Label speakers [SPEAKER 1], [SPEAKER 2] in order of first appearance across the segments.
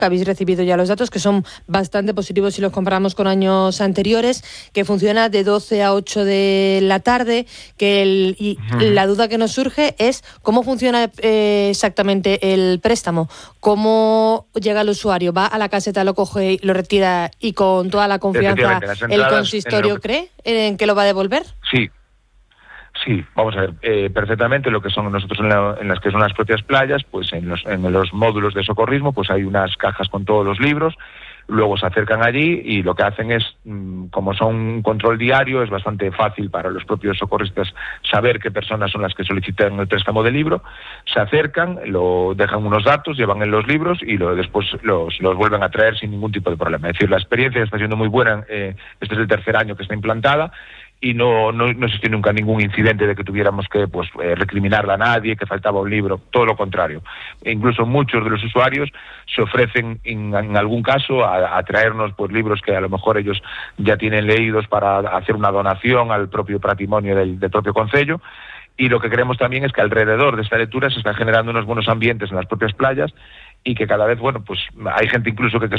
[SPEAKER 1] que habéis recibido ya los datos, que son bastante positivos si los comparamos con años anteriores, que funciona de 12 a 8 de la tarde, la duda que nos surge es cómo funciona exactamente el préstamo, cómo llega el usuario, va a la caseta, lo coge, lo retira y con toda la confianza el consistorio cree en que lo va a devolver.
[SPEAKER 2] Sí, vamos a ver, perfectamente lo que son nosotros en las que son las propias playas, pues en los módulos de socorrismo pues hay unas cajas con todos los libros, luego se acercan allí y lo que hacen es, como son un control diario, es bastante fácil para los propios socorristas saber qué personas son las que solicitan el préstamo del libro, se acercan, lo dejan unos datos, llevan en los libros y después los vuelven a traer sin ningún tipo de problema. Es decir, la experiencia está siendo muy buena, este es el tercer año que está implantada, y no existió nunca ningún incidente de que tuviéramos que recriminarle a nadie, que faltaba un libro, todo lo contrario. E incluso muchos de los usuarios se ofrecen en algún caso a traernos pues libros que a lo mejor ellos ya tienen leídos para hacer una donación al propio patrimonio del propio concello. Y lo que queremos también es que alrededor de esta lectura se están generando unos buenos ambientes en las propias playas y que cada vez, pues hay gente incluso que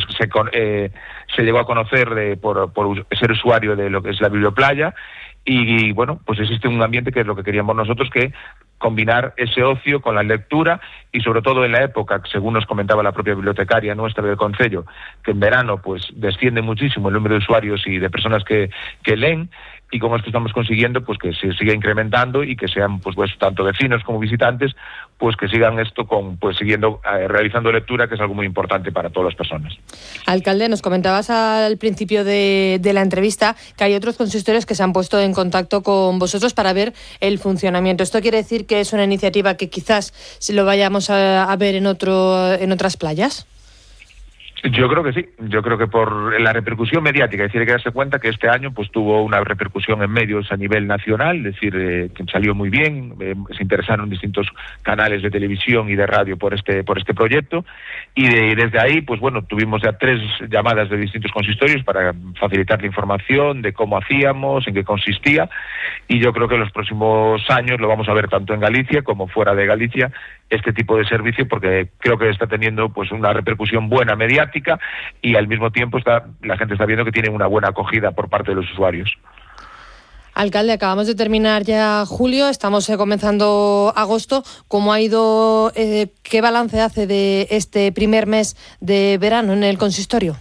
[SPEAKER 2] se llegó a conocer por ser usuario de lo que es la biblioplaya y bueno, pues existe un ambiente que es lo que queríamos nosotros, que combinar ese ocio con la lectura y sobre todo en la época, según nos comentaba la propia bibliotecaria nuestra del concello, que en verano pues desciende muchísimo el número de usuarios y de personas que leen, y con esto estamos consiguiendo pues que se siga incrementando y que sean pues tanto vecinos como visitantes pues que sigan esto siguiendo realizando lectura, que es algo muy importante para todas las personas.
[SPEAKER 1] Alcalde, nos comentabas al principio de la entrevista que hay otros consistorios que se han puesto en contacto con vosotros para ver el funcionamiento. ¿Esto quiere decir que es una iniciativa que quizás lo vayamos a ver en otras playas?
[SPEAKER 2] Yo creo que sí, yo creo que por la repercusión mediática, es decir, hay que darse cuenta que este año pues tuvo una repercusión en medios a nivel nacional, es decir, que salió muy bien, se interesaron distintos canales de televisión y de radio por este proyecto, y desde ahí, pues bueno, tuvimos ya 3 llamadas de distintos consistorios para facilitar la información de cómo hacíamos, en qué consistía, y yo creo que en los próximos años lo vamos a ver tanto en Galicia como fuera de Galicia, este tipo de servicio, porque creo que está teniendo pues una repercusión buena mediática y al mismo tiempo la gente está viendo que tiene una buena acogida por parte de los usuarios.
[SPEAKER 1] Alcalde, acabamos de terminar ya julio, estamos comenzando agosto. ¿Cómo ha ido, qué balance hace de este primer mes de verano en el consistorio?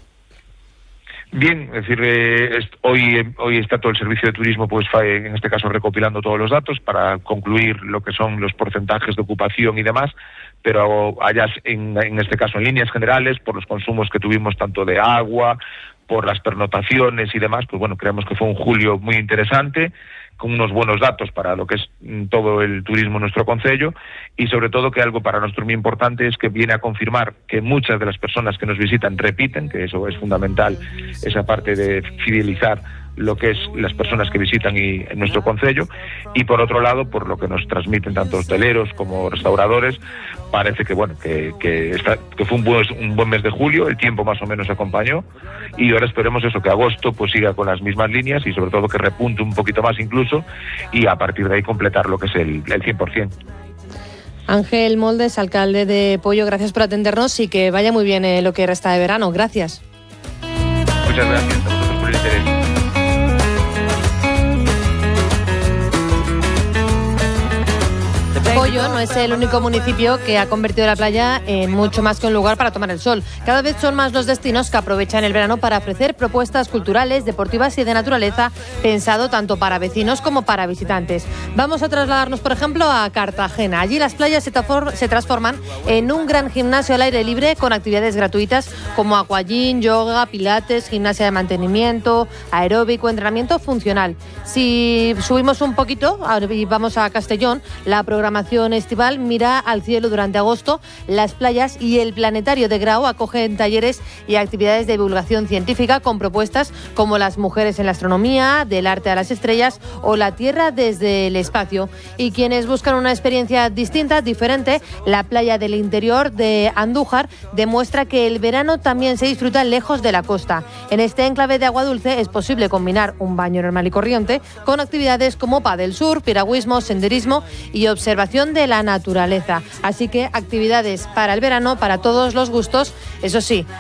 [SPEAKER 2] Bien, es decir, hoy está todo el servicio de turismo, pues en este caso recopilando todos los datos para concluir lo que son los porcentajes de ocupación y demás, pero allá en este caso en líneas generales, por los consumos que tuvimos tanto de agua, por las pernotaciones y demás, pues bueno, creemos que fue un julio muy interesante, con unos buenos datos para lo que es todo el turismo en nuestro concello, y sobre todo que algo para nosotros muy importante es que viene a confirmar que muchas de las personas que nos visitan repiten, que eso es fundamental, esa parte de fidelizar lo que es las personas que visitan en nuestro concello, y por otro lado, por lo que nos transmiten tanto hosteleros como restauradores, parece que bueno que fue un buen mes de julio, el tiempo más o menos acompañó, y ahora esperemos eso, que agosto pues siga con las mismas líneas y sobre todo que repunte un poquito más incluso, y a partir de ahí completar lo que es el 100%.
[SPEAKER 1] Ángel Moldes, alcalde de Poio, gracias por atendernos y que vaya muy bien lo que resta de verano. Gracias.
[SPEAKER 2] Muchas gracias a vosotros por el interés.
[SPEAKER 1] Poio no es el único municipio que ha convertido la playa en mucho más que un lugar para tomar el sol. Cada vez son más los destinos que aprovechan el verano para ofrecer propuestas culturales, deportivas y de naturaleza, pensado tanto para vecinos como para visitantes. Vamos a trasladarnos, por ejemplo, a Cartagena. Allí las playas se transforman en un gran gimnasio al aire libre con actividades gratuitas como aquagym, yoga, pilates, gimnasia de mantenimiento, aeróbico, entrenamiento funcional. Si subimos un poquito y vamos a Castellón, la programación estival mira al cielo durante agosto. Las playas y el planetario de Grau acogen talleres y actividades de divulgación científica con propuestas como las mujeres en la astronomía, del arte a las estrellas o la Tierra desde el espacio. Y quienes buscan una experiencia distinta, diferente, la playa del interior de Andújar demuestra que el verano también se disfruta lejos de la costa. En este enclave de agua dulce es posible combinar un baño normal y corriente con actividades como pádel surf, piragüismo, senderismo y observación celebración de la naturaleza. Así que actividades para el verano, para todos los gustos, eso sí,